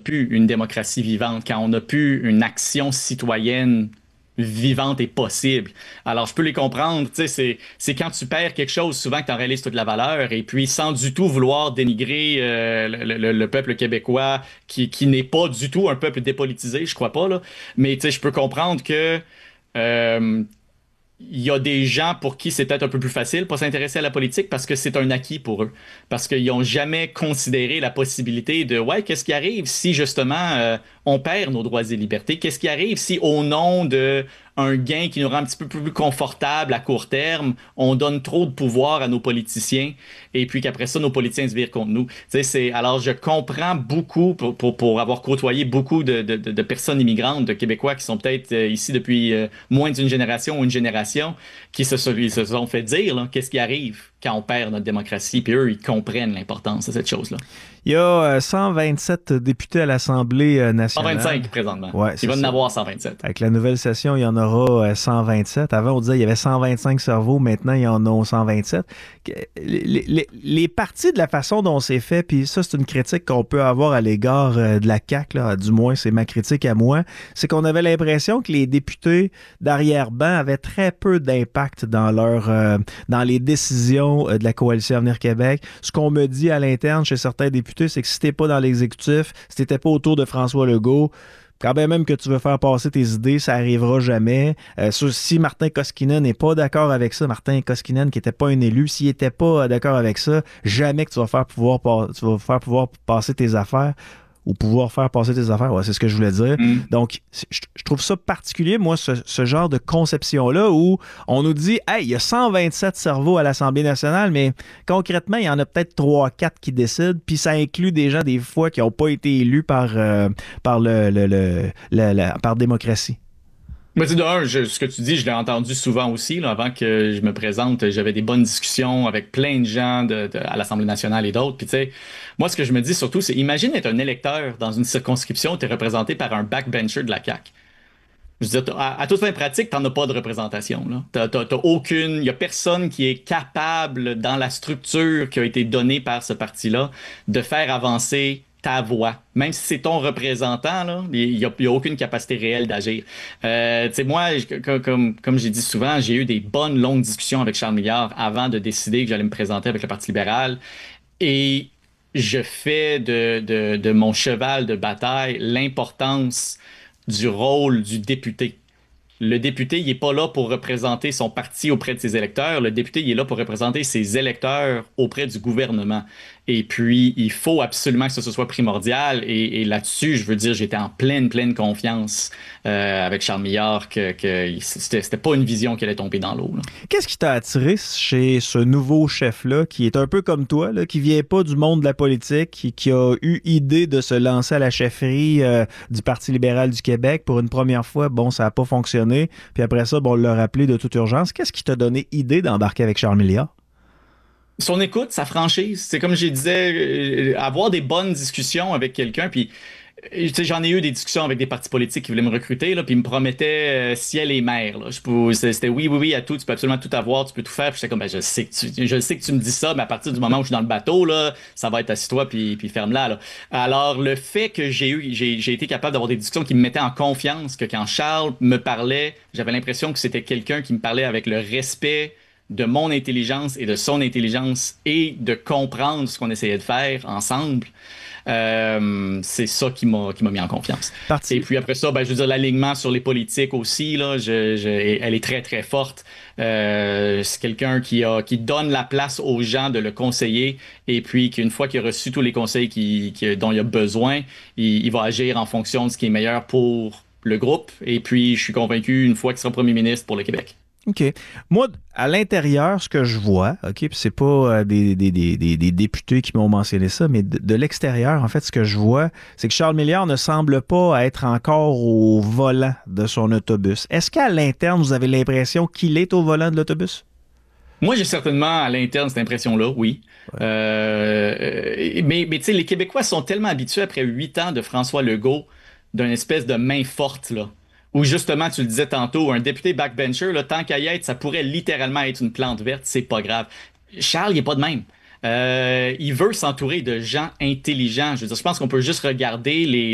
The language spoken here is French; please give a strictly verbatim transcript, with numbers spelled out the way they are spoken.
plus une démocratie vivante, quand on n'a plus une action citoyenne vivante et possible. Alors, je peux les comprendre, tu sais, c'est, c'est quand tu perds quelque chose, souvent que tu en réalises toute la valeur, et puis sans du tout vouloir dénigrer euh, le, le- le peuple québécois, qui, qui n'est pas du tout un peuple dépolitisé, je crois pas, là. Mais, tu sais, je peux comprendre que euh, il y a des gens pour qui c'est peut-être un peu plus facile pour s'intéresser à la politique parce que c'est un acquis pour eux. Parce qu'ils n'ont jamais considéré la possibilité de, ouais, qu'est-ce qui arrive si justement euh, on perd nos droits et libertés? Qu'est-ce qui arrive si au nom de un gain qui nous rend un petit peu plus confortable à court terme, on donne trop de pouvoir à nos politiciens et puis qu'après ça, nos politiciens se virent contre nous. Tu sais, c'est, alors, je comprends beaucoup pour, pour, pour avoir côtoyé beaucoup de, de, de- de personnes immigrantes, de Québécois qui sont peut-être euh, ici depuis euh, moins d'une génération ou une génération, qui se, sont- ils se sont fait dire, là, qu'est-ce qui arrive quand on perd notre démocratie. Puis eux, ils comprennent l'importance de cette chose-là. Il y a euh, cent vingt-sept députés à l'Assemblée euh, nationale. cent vingt-cinq présentement. Ouais, Il c'est va en ça. avoir cent vingt-sept. Avec la nouvelle session, il y en aura euh, cent vingt-sept. Avant, on disait qu'il y avait cent vingt-cinq cerveaux. Maintenant, il y en a cent vingt-sept. Que- Les, les, les partis de la façon dont c'est fait, puis ça, c'est une critique qu'on peut avoir à l'égard euh, de la C A Q, là, du moins, c'est ma critique à moi, c'est qu'on avait l'impression que les députés d'arrière-ban avaient très peu d'impact dans leur, euh, dans les décisions euh, de la Coalition Avenir Québec. Ce qu'on me dit à l'interne chez certains députés, c'est que si t'es pas dans l'exécutif, si t'étais pas autour de François Legault, quand bien même que tu veux faire passer tes idées, ça arrivera jamais. Euh, sur- si Martin Koskinen n'est pas d'accord avec ça, Martin Koskinen qui n'était pas un élu, s'il n'était pas d'accord avec ça, jamais que tu vas faire pouvoir, pa- tu vas faire pouvoir passer tes affaires ou pouvoir faire passer tes affaires. Ouais, c'est ce que je voulais dire. Mm. Donc, c'est- je, je trouve ça particulier, moi, ce, ce genre de conception-là où on nous dit, hey, il y a cent vingt-sept cerveaux à l'Assemblée nationale, mais concrètement, il y en a peut-être trois quatre qui décident, puis ça inclut des gens, des fois, qui n'ont pas été élus par, euh, par, le, le- le- le- la- par démocratie. Mais tu sais, de un, je- ce que tu dis, je l'ai entendu souvent aussi. Là, avant que je me présente, j'avais des bonnes discussions avec plein de gens de- de- à l'Assemblée nationale et d'autres. Puis tu sais, moi, ce que je me dis surtout, c'est imagine être un électeur dans une circonscription, tu es représenté par un backbencher de la C A Q. Je veux dire, t'as- à, à toute fin pratique, t'en as pas de représentation, là. T'as, t'as- t'as aucune, il y a personne qui est capable, dans la structure qui a été donnée par ce parti-là, de faire avancer ta voix. Même si c'est ton représentant, là, il n'y a, il y a aucune capacité réelle d'agir. Euh, tu sais, moi, je- comme, comme, comme j'ai dit souvent, j'ai eu des bonnes longues discussions avec Charles Milliard avant de décider que j'allais me présenter avec le Parti libéral. Et je fais de, de, de mon cheval de bataille l'importance du rôle du député. Le député, il n'est pas là pour représenter son parti auprès de ses électeurs. Le député, il est là pour représenter ses électeurs auprès du gouvernement. Et puis, il faut absolument que ce soit primordial. Et, et là-dessus, je veux dire, j'étais en pleine, pleine confiance euh, avec Charles Millard que, que c'était, c'était pas une vision qui allait tomber dans l'eau, là. Qu'est-ce qui t'a attiré chez ce nouveau chef-là, qui est un peu comme toi, là, qui vient pas du monde de la politique, qui, qui a eu idée de se lancer à la chefferie euh, du Parti libéral du Québec pour une première fois? Bon, ça n'a pas fonctionné. Puis après ça, bon, on l'a rappelé de toute urgence. Qu'est-ce qui t'a donné idée d'embarquer avec Charles Milliard? Son écoute, sa franchise, c'est comme je disais, euh, avoir des bonnes discussions avec quelqu'un, puis euh, tu sais, j'en ai eu des discussions avec des partis politiques qui voulaient me recruter, là, puis ils me promettaient euh, ciel et mer, là. Je peux- C'était oui, oui, oui à tout, tu peux absolument tout avoir, tu peux tout faire. Puis j'étais comme, ben, je sais que tu, je sais que tu me dis ça, mais à partir du moment où je suis dans le bateau, là, ça va être assis-toi, puis, puis ferme-la, là. Alors, le fait que j'ai eu, j'ai, j'ai été capable d'avoir des discussions qui me mettaient en confiance, que quand Charles me parlait, j'avais l'impression que c'était quelqu'un qui me parlait avec le respect de mon intelligence et de son intelligence et de comprendre ce qu'on essayait de faire ensemble. Euh, c'est ça qui m'a qui m'a mis en confiance. Et Parti. puis après ça, ben, je veux dire, l'alignement sur les politiques aussi, là, je, je- elle est très, très forte. Euh, c'est quelqu'un qui a, qui donne la place aux gens de le conseiller et puis qu'une fois qu'il a reçu tous les conseils qui, qui- dont il a besoin, il, il va agir en fonction de ce qui est meilleur pour le groupe. Et puis, je suis convaincu, une fois qu'il sera premier ministre pour le Québec. OK. Moi, à l'intérieur, ce que je vois, OK, puis c'est pas euh, des, des, des, des, des députés qui m'ont mentionné ça, mais de, de l'extérieur, en fait, ce que je vois, c'est que Charles Milliard ne semble pas être encore au volant de son autobus. Est-ce qu'à l'interne, vous avez l'impression qu'il est au volant de l'autobus? Moi, j'ai certainement à l'interne cette impression-là, oui. Ouais. Euh, mais mais tu sais, les Québécois sont tellement habitués après huit ans de François Legault d'une espèce de main forte, là. Où justement, tu le disais tantôt, un député backbencher, là, tant qu'à y être, ça pourrait littéralement être une plante verte, c'est pas grave. Charles, il est pas de même. Euh, il veut s'entourer de gens intelligents. Je veux dire, je pense qu'on peut juste regarder les,